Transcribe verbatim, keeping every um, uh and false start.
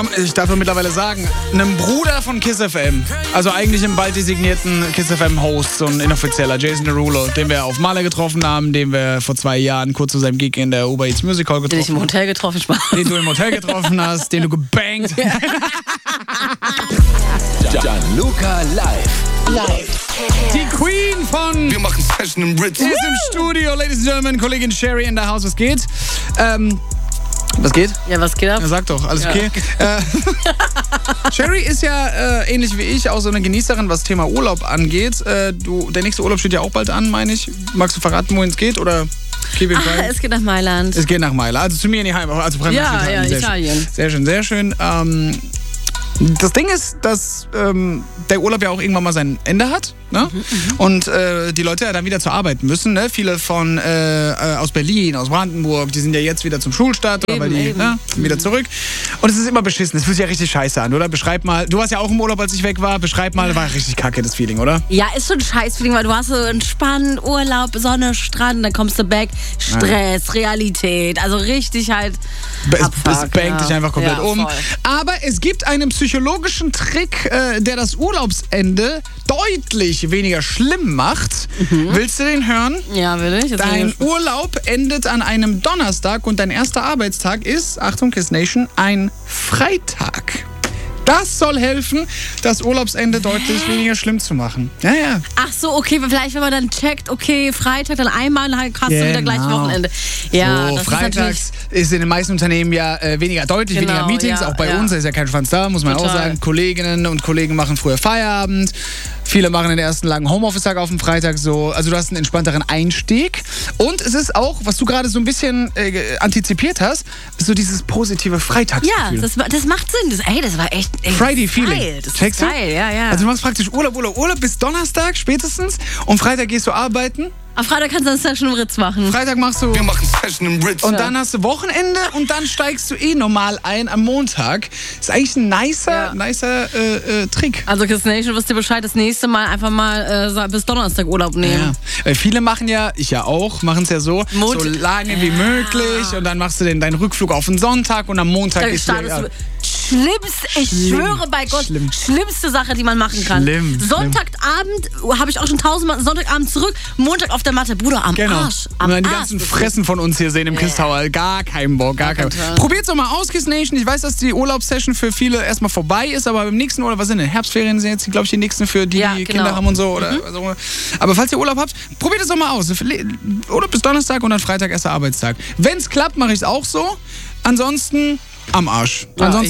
Ich darf mittlerweile sagen, einem Bruder von Kiss F M, also eigentlich im bald designierten Kiss F M-Host, so ein inoffizieller, Jason Derulo, den wir auf Maler getroffen haben, den wir vor zwei Jahren kurz zu seinem Gig in der Uber Eats Music Hall getroffen haben. Den ich im Hotel getroffen habe. Den du im Hotel getroffen hast, den du gebankt. Gianluca live. Live. Die Queen von... Wir machen Session im Ritz. Ist im Studio, Ladies and Gentlemen, Kollegin Sherry in der Haus. Was geht? Ähm... Was geht? Ja, was geht ab? Ja, sag doch, alles ja. okay. äh, Sherry ist ja äh, ähnlich wie ich auch so eine Genießerin, was Thema Urlaub angeht. Äh, du, der nächste Urlaub steht ja auch bald an, meine ich. Magst du verraten, wohin es geht? Oder Ach, es geht nach Mailand. Es geht nach Mailand, also zu mir in die Heimat. Also ja, ja, sehr Italien. Schön. Sehr schön, sehr schön. Ähm, das Ding ist, dass ähm, der Urlaub ja auch irgendwann mal sein Ende hat. Ne? Mhm, und äh, die Leute ja dann wieder zur Arbeit müssen. Ne? Viele von äh, aus Berlin, aus Brandenburg, die sind ja jetzt wieder zum Schulstart, eben, weil die eben. ne? wieder zurück. Und es ist immer beschissen. Es fühlt sich ja richtig scheiße an, oder? Beschreib mal. Du warst ja auch im Urlaub, als ich weg war. Beschreib mal, war richtig kacke, das Feeling, oder? Ja, ist schon ein Scheiß-Feeling, weil du hast so entspannt, Urlaub, Sonne, Strand, dann kommst du back, Stress, ja. Realität. Also richtig halt. Es, es bangt ja. dich einfach komplett ja, um. Voll. Aber es gibt einen psychologischen Trick, äh, der das Urlaubsende deutlich weniger schlimm macht. Mhm. Willst du den hören? Ja, will ich. Jetzt Dein Urlaub endet an einem Donnerstag und dein erster Arbeitstag ist, Achtung Kiss Nation, ein Freitag. Das soll helfen, das Urlaubsende Hä? deutlich weniger schlimm zu machen. Ja, ja. Ach so, okay, vielleicht wenn man dann checkt, okay, Freitag, dann einmal, dann hast genau. du wieder gleich Wochenende. Ja, so, das freitags ist, ist in den meisten Unternehmen ja äh, weniger, deutlich genau, weniger Meetings. Ja, auch bei ja. uns ist ja kein Schwanz da, muss man Total. auch sagen. Kolleginnen und Kollegen machen früher Feierabend. Viele machen den ersten langen Homeoffice-Tag auf dem Freitag so. Also du hast einen entspannteren Einstieg. Und es ist auch, was du gerade so ein bisschen äh, antizipiert hast, so dieses positive Freitagsgefühl. Ja, das, das macht Sinn. Das, ey, das war echt ey, Friday-Feeling. geil. Das Checkst ist du? geil, ja, ja. Also du machst praktisch Urlaub, Urlaub, Urlaub bis Donnerstag spätestens und Freitag gehst du arbeiten. Am Freitag kannst du eine Session im Ritz machen. Freitag machst du... Wir machen Session im Ritz. Und ja. dann hast du Wochenende und dann steigst du eh normal ein am Montag. Ist eigentlich ein nicer, ja. nicer äh, äh, Trick. Also Kiss Nation, wisst ihr Bescheid, das nächste Mal einfach mal äh, bis Donnerstag Urlaub nehmen. Ja. Weil viele machen ja, ich ja auch, machen es ja so, Mond- so lange wie ja. möglich und dann machst du den, deinen Rückflug auf den Sonntag und am Montag Dann ist du... startest Ja. du... Schlimmste, ich Schlimm. schwöre bei Gott, Schlimm. schlimmste Sache, die man machen kann. Schlimm. Sonntagabend, habe ich auch schon tausendmal, Sonntagabend zurück, Montag auf der Matte, Bruder, am Genau. Arsch. Am und dann die Arsch ganzen bist du. Fressen von uns hier sehen im Ja. Kiss Tower. Gar keinen Bock, gar, Gar keinen kein Bock. Fall. Probiert's doch mal aus, Kiss Nation. Ich weiß, dass die Urlaubssession für viele erstmal vorbei ist, aber im nächsten Urlaub, was sind denn? Herbstferien sind jetzt, glaube ich, die nächsten für die, Ja, die genau. Kinder haben und so. Oder Mhm. also, aber falls ihr Urlaub habt, probiert es doch mal aus. Urlaub bis Donnerstag und dann Freitag, erster Arbeitstag. Wenn's klappt, mache ich es auch so. Ansonsten am Arsch. Ja, Ansonsten